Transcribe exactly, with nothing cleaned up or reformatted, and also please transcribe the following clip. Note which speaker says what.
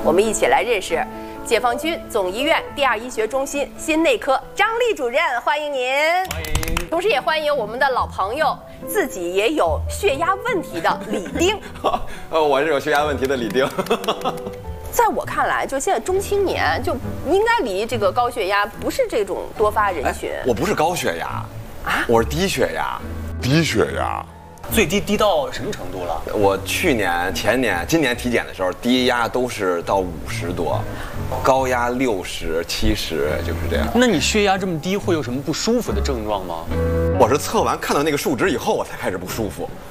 Speaker 1: 我们一起来认识解放军总医院第二医学中心心内科张丽主任，欢迎您。
Speaker 2: 欢迎。
Speaker 1: 同时也欢迎我们的老朋友，自己也有血压问题的李丁。
Speaker 2: 呃，我是有血压问题的李丁。
Speaker 1: 在我看来，就现在中青年就应该离这个高血压不是这种多发人群。
Speaker 2: 我不是高血压
Speaker 1: 啊，
Speaker 2: 我是低血压。
Speaker 3: 低血压，
Speaker 4: 最低低到什么程度了？
Speaker 2: 我去年、前年、今年体检的时候，低压都是到五十多，高压六十、七十，就是这样。
Speaker 4: 那你血压这么低，会有什么不舒服的症状吗？
Speaker 2: 我是测完看到那个数值以后，我才开始不舒服。